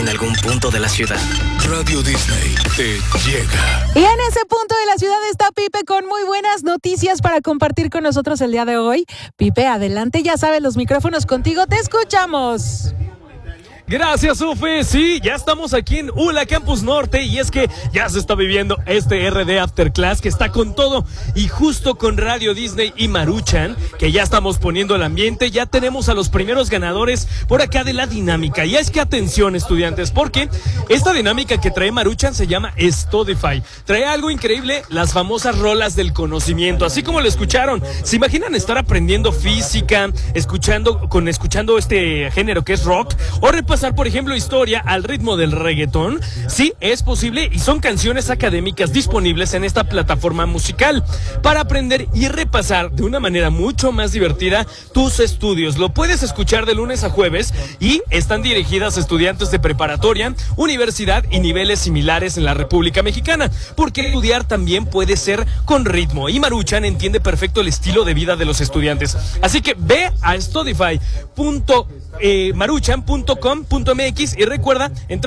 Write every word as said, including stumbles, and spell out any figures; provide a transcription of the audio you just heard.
en algún punto de la ciudad, Radio Disney te llega. Y en ese punto de la ciudad está Pipe con muy buenas noticias para compartir con nosotros el día de hoy. Pipe, adelante, ya sabes, los micrófonos contigo, te escuchamos. Gracias, Ufe. Sí, ya estamos aquí en U L A Campus Norte y es que ya se está viviendo este R D After Class que está con todo y justo con Radio Disney y Maruchan, que ya estamos poniendo el ambiente, ya tenemos a los primeros ganadores por acá de la dinámica. Y es que atención, estudiantes, porque esta dinámica que trae Maruchan se llama Studify. Trae algo increíble, las famosas rolas del conocimiento, así como lo escucharon. ¿Se imaginan estar aprendiendo física, escuchando, con escuchando este género que es rock, o repasar por ejemplo historia al ritmo del reggaetón? Sí, es posible y son canciones académicas disponibles en esta plataforma musical para aprender y repasar de una manera mucho más divertida tus estudios. Lo puedes escuchar de lunes a jueves y están dirigidas a estudiantes de preparatoria, universidad y niveles similares en la República Mexicana, porque estudiar también puede ser con ritmo y Maruchan entiende perfecto el estilo de vida de los estudiantes. Así que ve a studify punto maruchan punto com punto m x y recuerda entrar